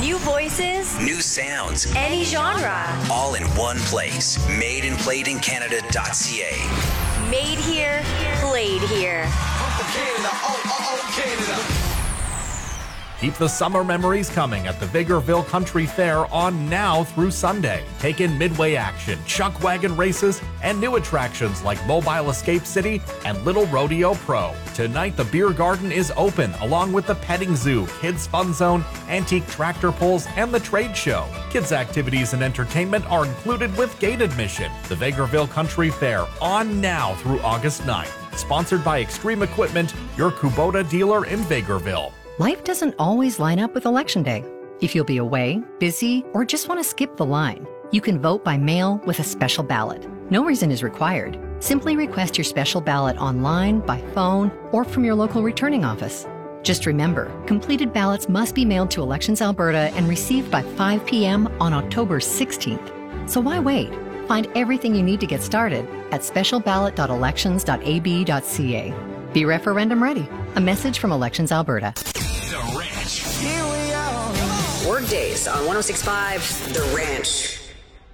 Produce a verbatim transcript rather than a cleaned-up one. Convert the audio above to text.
New voices, new sounds, any genre. All in one place. made and played in canada dot c a. Made here, played here. Canada, oh, oh, oh, Canada. Keep the summer memories coming at the Vegreville Country Fair on now through Sunday. Take in Midway action, chuck wagon races, and new attractions like Mobile Escape City and Little Rodeo Pro. Tonight, the beer garden is open, along with the petting zoo, kids fun zone, antique tractor pulls, and the trade show. Kids activities and entertainment are included with gate admission. The Vegreville Country Fair on now through August ninth. Sponsored by Extreme Equipment, your Kubota dealer in Vegreville. Life doesn't always line up with Election Day. If you'll be away, busy, or just want to skip the line, you can vote by mail with a special ballot. No reason is required. Simply request your special ballot online, by phone, or from your local returning office. Just remember, completed ballots must be mailed to Elections Alberta and received by five p.m. on October sixteenth. So why wait? Find everything you need to get started at special ballot dot elections dot a b dot c a. Be referendum ready. A message from Elections Alberta. The Ranch. Here we are. Workdays on one oh six point five The Ranch.